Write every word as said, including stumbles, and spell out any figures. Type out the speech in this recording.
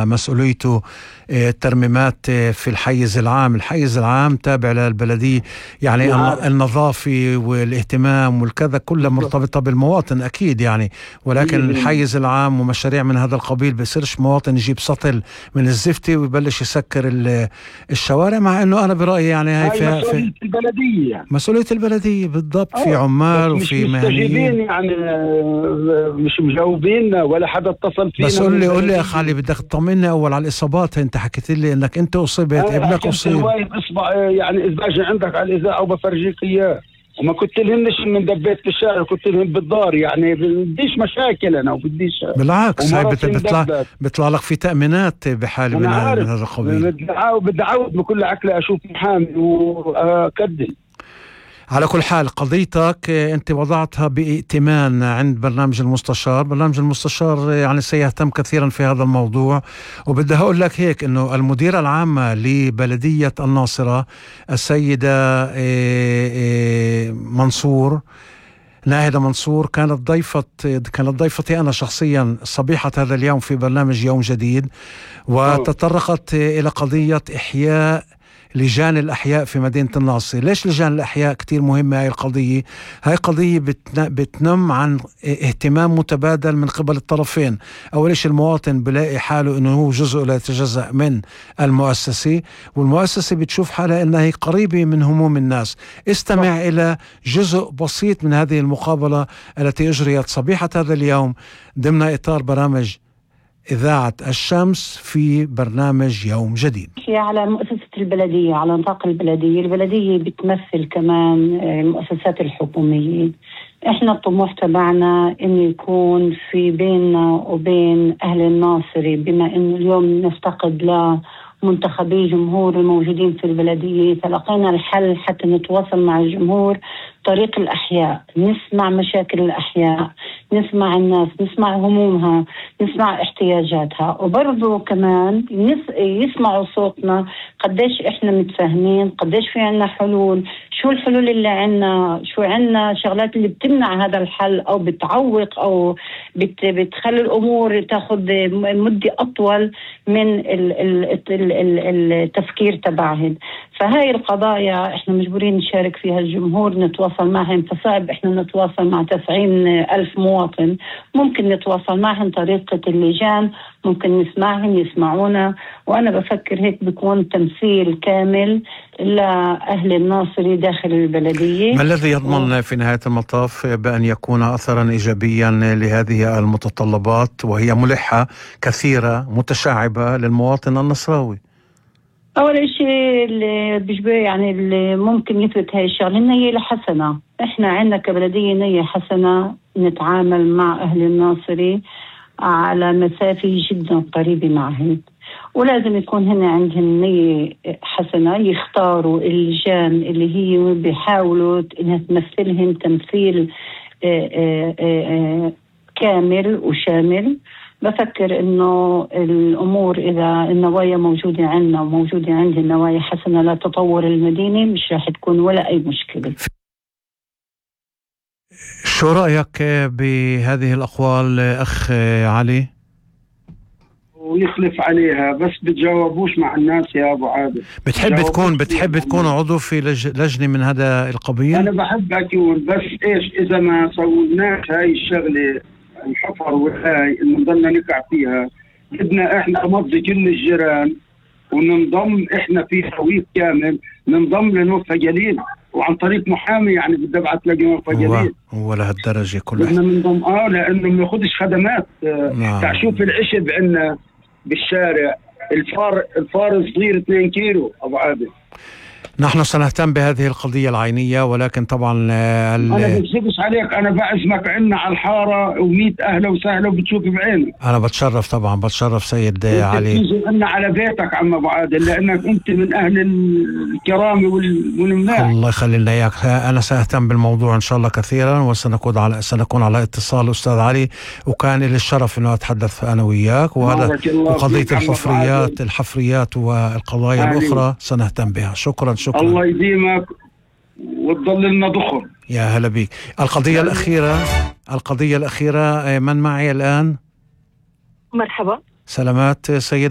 مسؤوليته الترميمات في الحيز العام. الحيز العام تابع للبلدية، يعني النظافة والاهتمام والكذا كلها مرتبطة بالمواطن أكيد يعني، ولكن الحيز العام ومشاريع من هذا القبيل بيصيرش مواطن يجيب سطل من الزفتة ويبلش يسكر الشوارع، مع أنه أنا برأيي يعني هاي في مسؤولية البلدية، مسؤولية البلدية بالضبط. في عمال وفي مهنيين يعني مش مجاوبين ولا حدا اتصل فينا. بس قول لي قول لي يا اخ علي، بدك تطمني اول على الاصابات. انت حكيت لي انك انت اصيبت، ابنك اصيب. اصبع يعني اذا باجي عندك على الاذاعه او بفرجيك اياه، وما كنت لهمش من دبيت في الشارع، كنت لهم بالدار. يعني بديش مشاكل انا وبديش، بالعكس هاي بتطلع بيطلع لك في تأمينات بحال من هذا القبيل. بدي اعاود بكل عقلي اشوف محامي واكدل. على كل حال قضيتك أنت وضعتها بائتمان عند برنامج المستشار. برنامج المستشار يعني سيهتم كثيرا في هذا الموضوع، وبدي أقول لك هيك أنه المديرة العامة لبلدية الناصرة السيدة منصور، ناهدة منصور، كانت ضيفة كانت ضيفتي أنا شخصيا صبيحة هذا اليوم في برنامج يوم جديد، وتطرقت إلى قضية إحياء لجان الأحياء في مدينة الناصر. ليش لجان الأحياء كتير مهمة هاي القضية؟ هاي قضية بتنم عن اهتمام متبادل من قبل الطرفين. أول شيء المواطن بلاقي حاله إنه هو جزء لا يتجزأ من المؤسسة، والمؤسسة بتشوف حالها إنها هي قريبة من هموم الناس. استمع إلى جزء بسيط من هذه المقابلة التي أجريت صبيحة هذا اليوم ضمن إطار برامج إذاعة الشمس في برنامج يوم جديد. على مؤسسة البلدية، على نطاق البلدية. البلدية بتمثل كمان المؤسسات الحكومية. احنا الطموح تبعنا انه يكون في بيننا وبين اهل الناصري، بما انه اليوم نفتقد لمنتخبي جمهور الموجودين في البلدية، فلقينا الحل حتى نتواصل مع الجمهور طريق الأحياء، نسمع مشاكل الأحياء، نسمع الناس، نسمع همومها، نسمع احتياجاتها، وبرضو كمان يسمعوا صوتنا قديش احنا متفاهمين، قديش في عنا حلول، شو الحلول اللي عنا، شو عنا شغلات اللي بتمنع هذا الحل أو بتعوق أو بت بتخلي الأمور تاخد مدة أطول من ال ال ال ال التفكير تبعهم. فهاي القضايا احنا مجبورين نشارك فيها الجمهور، نتواصل معهم. فصعب احنا نتواصل مع تسعين ألف مواطن، ممكن نتواصل معهم طريقة اللجان، ممكن نسمعهم يسمعونا. وأنا بفكر هيك بيكون تمثيل كامل لأهل الناصري داخل البلدية. ما الذي يضمن في نهاية المطاف بأن يكون أثرا إيجابيا لهذه المتطلبات وهي ملحة كثيرة متشعبة للمواطن النصراوي؟ أول شيء اللي بيشبه يعني اللي ممكن يثبت هاي الشغلة النية الحسنة. إحنا عندنا كبلدية نية حسنة، نتعامل مع أهل الناصري على مسافة جدا قريبة معهم، ولازم يكون هنا عندهم نية حسنة، يختاروا اللجان اللي هي بيحاولوا إنها تمثلهم تمثيل آآ آآ كامل وشامل. بفكر إنه الأمور إذا النوايا موجودة عندنا وموجودة عندي النوايا حسنة لا تطور المدينة، مش راح تكون ولا أي مشكلة. شو رأيك بهذه الأقوال أخ علي؟ ويخلف عليها بس بتجاوبوش مع الناس يا أبو عادل. بتحب تكون بتحب تكون عضو في لج... لجنة من هذا القبيل؟ أنا بحب أكون، بس إيش إذا ما سويناش هاي الشغلة الحفر والهاي اللي نضلنا نقع فيها، بدنا إحنا نمضي كل الجيران وننضم إحنا في خويف كامل، ننضم لنوفى جليل وعن طريق محامي. يعني بدي ابعث لك نوفى جليل ولا هالدرجة كلها بدنا ننضم اه لأنه ما ياخدش خدمات. آه تعشوف العشب عندنا بالشارع، الفار الفار صغير اثنين كيلو أبو عادل. نحن سنهتم بهذه القضية العينية، ولكن طبعا ال... أنا بكذبش عليك، أنا بعزمك عنا على الحارة وميت أهلا وسهلا وبتشوفي بعينك. أنا بتشرف طبعا، بتشرف سيد علي. بتيجي عنا على بيتك عم أبو عادل، لأنك أنت من أهل الكرامة والمناح. الله يخلي لنا إياك. أنا سأهتم بالموضوع إن شاء الله كثيرا، وسنكون على سنكون على اتصال أستاذ علي، وكان لي الشرف إنه أتحدث أنا وياك. وهذا وقضية الحفريات الحفريات والقضايا علي. الأخرى سنهتم بها. شكرا شكرا. الله يديمك وتضل لنا ضخم. يا هلا بيك. القضية يعني الأخيرة القضية الأخيرة من معي الآن؟ مرحبا. سلامات سيد